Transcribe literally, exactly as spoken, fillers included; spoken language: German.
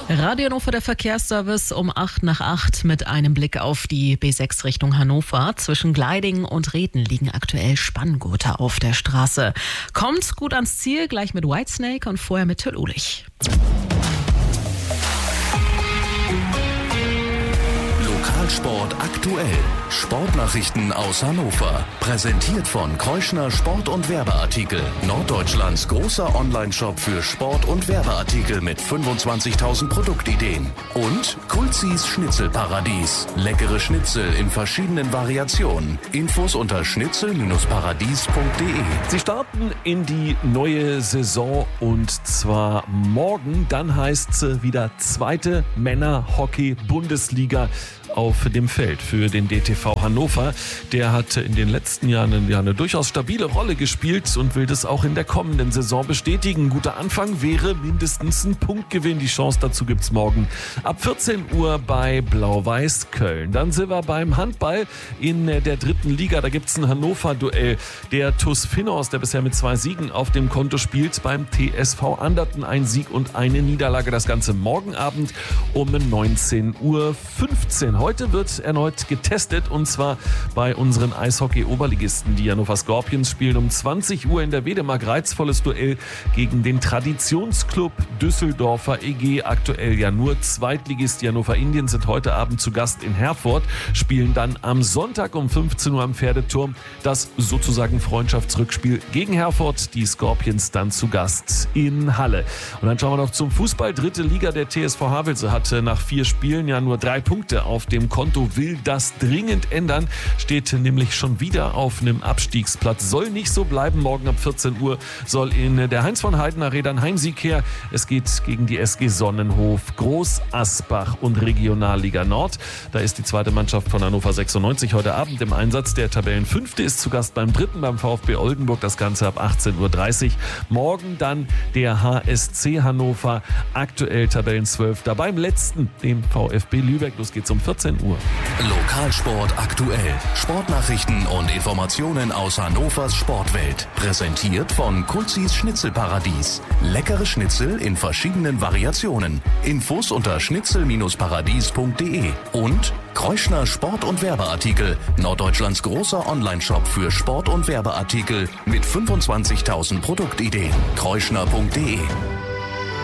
Radio Hannover, der Verkehrsservice um acht nach acht mit einem Blick auf die B sechs Richtung Hannover. Zwischen Gleidingen und Reden liegen aktuell Spanngurte auf der Straße. Kommt gut ans Ziel, gleich mit Whitesnake und vorher mit Till Ulich. Lokalsport aktuell. Sportnachrichten aus Hannover. Präsentiert von Kreuschner Sport- und Werbeartikel. Norddeutschlands großer Online-Shop für Sport- und Werbeartikel mit fünfundzwanzigtausend Produktideen. Und Kulzis Schnitzelparadies. Leckere Schnitzel in verschiedenen Variationen. Infos unter schnitzel paradies punkt de. Sie starten in die neue Saison und zwar morgen. Dann heißt es wieder zweite Männer-Hockey-Bundesliga auf dem Feld für den D T V Hannover. Der hat in den letzten Jahren eine, eine durchaus stabile Rolle gespielt und will das auch in der kommenden Saison bestätigen. Ein guter Anfang wäre mindestens ein Punktgewinn. Die Chance dazu gibt's morgen ab vierzehn Uhr bei Blau-Weiß Köln. Dann sind wir beim Handball in der dritten Liga. Da gibt's ein Hannover-Duell. Der T U S Finnos, der bisher mit zwei Siegen auf dem Konto spielt, beim T S V Anderten ein Sieg und eine Niederlage. Das Ganze morgen Abend um neunzehn Uhr fünfzehn. Heute wird erneut getestet und zwar bei unseren Eishockey-Oberligisten. Die Hannover Scorpions spielen um zwanzig Uhr in der Wedemark. Reizvolles Duell gegen den Traditionsclub Düsseldorfer E G. Aktuell ja nur Zweitligist. Die Hannover Indians sind heute Abend zu Gast in Herford, spielen dann am Sonntag um fünfzehn Uhr am Pferdeturm das sozusagen Freundschaftsrückspiel gegen Herford. Die Scorpions dann zu Gast in Halle. Und dann schauen wir noch zum Fußball. Dritte Liga. Der T S V Havelse hatte nach vier Spielen ja nur drei Punkte auf dem Konto, will das dringend ändern, steht nämlich schon wieder auf einem Abstiegsplatz. Soll nicht so bleiben. Morgen ab vierzehn Uhr soll in der Heinz von Heiden Arena ein Heimsieg her. Es geht gegen die S G Sonnenhof, Groß Asbach und Regionalliga Nord. Da ist die zweite Mannschaft von Hannover sechsundneunzig heute Abend im Einsatz. Der Tabellenfünfte ist zu Gast beim dritten, beim VfB Oldenburg. Das Ganze ab achtzehn Uhr dreißig. Morgen dann der H S C Hannover, aktuell Tabellenzwölfter beim letzten, dem VfB Lübeck. Los geht's um vierzehn Uhr. Lokalsport aktuell. Sportnachrichten und Informationen aus Hannovers Sportwelt. Präsentiert von Kulzis Schnitzelparadies. Leckere Schnitzel in verschiedenen Variationen. Infos unter schnitzel paradies punkt de. Und Kreuschner Sport- und Werbeartikel. Norddeutschlands großer Online-Shop für Sport- und Werbeartikel mit fünfundzwanzigtausend Produktideen. kreuschner punkt de.